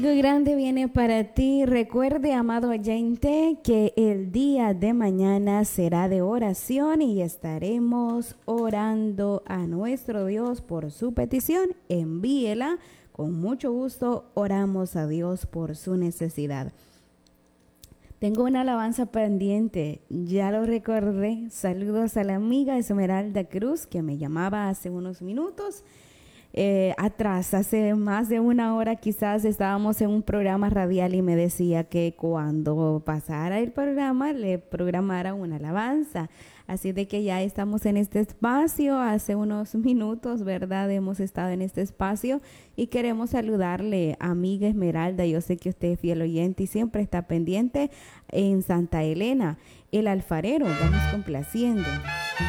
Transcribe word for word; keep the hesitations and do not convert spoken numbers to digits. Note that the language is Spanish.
Algo grande viene para ti. Recuerde, amado oyente, que el día de mañana será de oración y estaremos orando a nuestro Dios por su petición. Envíela. Con mucho gusto oramos a Dios por su necesidad. Tengo una alabanza pendiente, ya lo recordé. Saludos a la amiga Esmeralda Cruz que me llamaba hace unos minutos. Eh, atrás, hace más de una hora quizás estábamos en un programa radial y me decía que cuando pasara el programa le programara una alabanza. Así de que ya estamos en este espacio, hace unos minutos, ¿verdad? Hemos estado en este espacio y queremos saludarle, amiga Esmeralda. Yo sé que usted es fiel oyente y siempre está pendiente en Santa Elena, el alfarero. Vamos complaciendo.